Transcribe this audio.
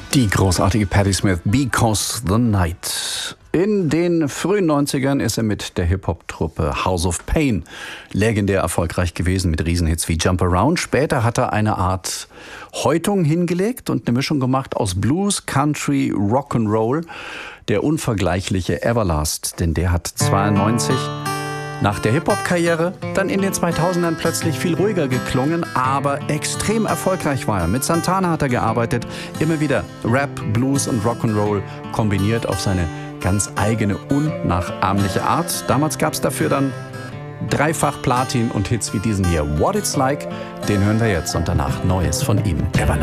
Die großartige Patti Smith, Because the Night. In den frühen 90ern ist er mit der Hip-Hop-Truppe House of Pain legendär erfolgreich gewesen mit Riesenhits wie Jump Around. Später hat er eine Art Häutung hingelegt und eine Mischung gemacht aus Blues, Country, Rock'n'Roll. Der unvergleichliche Everlast, denn der hat 92 nach der Hip-Hop-Karriere dann in den 2000ern plötzlich viel ruhiger geklungen, aber extrem erfolgreich war er. Mit Santana hat er gearbeitet, immer wieder Rap, Blues und Rock'n'Roll kombiniert auf seine ganz eigene, unnachahmliche Art. Damals gab es dafür dann dreifach Platin und Hits wie diesen hier. What It's Like, den hören wir jetzt und danach Neues von ihm.